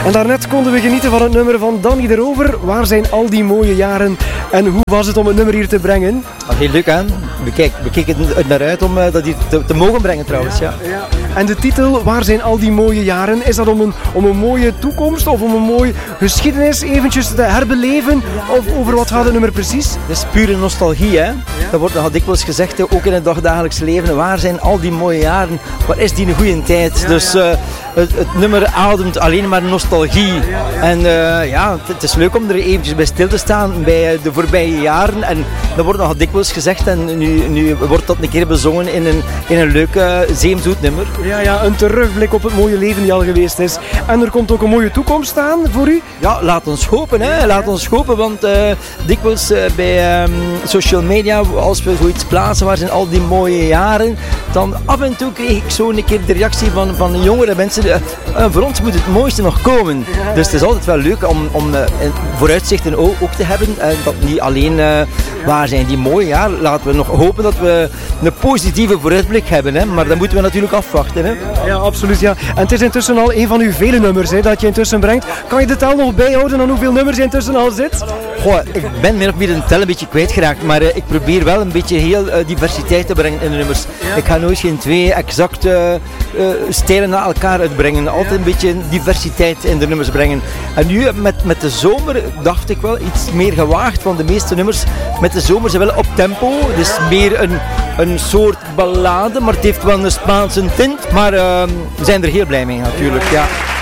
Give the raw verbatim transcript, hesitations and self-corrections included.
En daarnet konden we genieten van het nummer van Danny de Rover. Waar zijn al die mooie jaren? En hoe was het om het nummer hier te brengen? Heel leuk aan. We kijken, we kijken er naar uit om uh, dat hier te, te mogen brengen trouwens. Ja. Ja, ja. En de titel, waar zijn al die mooie jaren? Is dat om een, om een mooie toekomst of om een mooie geschiedenis eventjes te herbeleven? Of over wat gaat het nummer precies? Het is pure nostalgie, hè. Ja. Dat wordt nogal dikwijls gezegd, ook in het dagdagelijks leven. Waar zijn al die mooie jaren? Waar is die een goede tijd? Ja, dus uh, het, het nummer ademt alleen maar nostalgie. Ja, ja. En uh, ja, het is leuk om er eventjes bij stil te staan bij de voorbije jaren. En dat wordt nogal dikwijls gezegd en nu, nu wordt dat een keer bezongen in een, in een leuk uh, zeemzoet nummer. Ja, ja, een terugblik op het mooie leven die al geweest is. En er komt ook een mooie toekomst aan voor u? Ja, laat ons hopen, hè. Laat ons hopen, want uh, dikwijls uh, bij um, social media, als we zoiets plaatsen, waar zijn al die mooie jaren, dan af en toe kreeg ik zo een keer de reactie van, van jongere mensen, uh, uh, voor ons moet het mooiste nog komen. Ja, dus het is altijd wel leuk om, om uh, vooruitzichten ook, ook te hebben, uh, dat niet alleen uh, waar zijn die mooie jaren, laten we nog hopen dat we een positieve vooruitblik hebben, hè. Maar dan moeten we natuurlijk afwachten. Hè. Ja, ja, absoluut. Ja. En het is intussen al een van uw vele nummers, hè, dat je intussen brengt. Kan je de tel nog bijhouden aan hoeveel nummers je intussen al zit? Goh, ik ben meer of meer een tel een beetje kwijtgeraakt, maar uh, ik probeer wel een beetje heel uh, diversiteit te brengen in de nummers. Ja. Ik ga nooit geen twee exacte uh, uh, stijlen na elkaar uitbrengen. Altijd een beetje diversiteit in de nummers brengen. En nu met, met de zomer dacht ik wel iets meer gewaagd, want de meeste nummers met de zomer zijn wel op tempo. Het is meer een, een soort ballade, maar het heeft wel een Spaanse tint. Maar uh, we zijn er heel blij mee natuurlijk. Ja.